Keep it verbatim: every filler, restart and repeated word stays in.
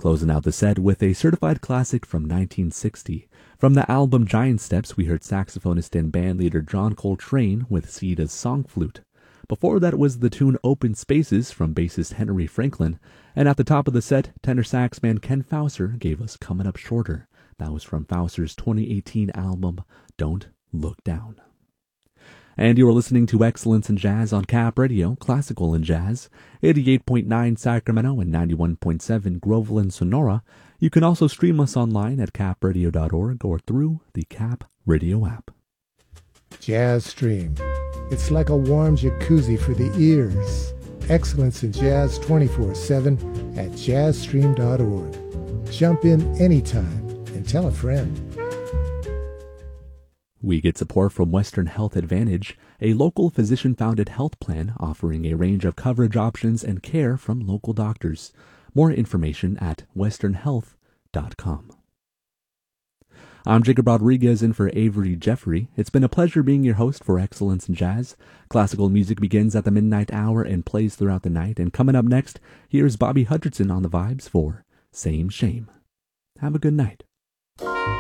Closing out the set with a certified classic from nineteen sixty. From the album Giant Steps, we heard saxophonist and bandleader John Coltrane with Sida's Song Flute. Before that was the tune Open Spaces from bassist Henry Franklin. And at the top of the set, tenor sax man Ken Fauser gave us Coming Up Shorter. That was from Fauser's twenty eighteen album, Don't Look Down. And you are listening to Excellence in Jazz on Cap Radio, Classical and Jazz, eighty-eight point nine Sacramento and ninety-one point seven Groveland, Sonora. You can also stream us online at cap radio dot org or through the Cap Radio app. Jazz Stream. It's like a warm jacuzzi for the ears. Excellence in Jazz twenty-four seven at jazz stream dot org. Jump in anytime and tell a friend. We get support from Western Health Advantage, a local physician-founded health plan offering a range of coverage options and care from local doctors. More information at western health dot com. I'm Jacob Rodriguez in for Avery Jeffrey. It's been a pleasure being your host for Excellence in Jazz. Classical music begins at the midnight hour and plays throughout the night. And coming up next, here's Bobby Hutcherson on the vibes for Same Shame. Have a good night.